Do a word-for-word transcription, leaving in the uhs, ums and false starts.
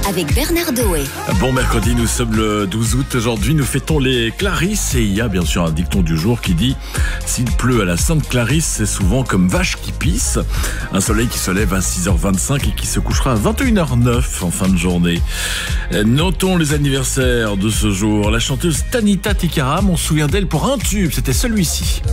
avec Bernard Doé. Bon mercredi, nous sommes le douze août. Aujourd'hui, nous fêtons les Clarisses et il y a bien sûr un dicton du jour qui dit « S'il pleut à la Sainte Clarisse, c'est souvent comme vache qui pisse ». Un soleil qui se lève à six heures vingt-cinq et qui se couchera à vingt et une heures neuf en fin de journée. Notons les anniversaires de ce jour. La chanteuse Tanita Tikaram, on se souvient d'elle pour un tube, c'était celui-ci.